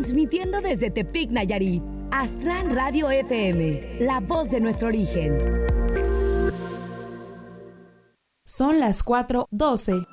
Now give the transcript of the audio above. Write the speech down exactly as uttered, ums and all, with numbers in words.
Transmitiendo desde Tepic, Nayarit. Aztlán Radio F M, la voz de nuestro origen. Son las cuatro doce.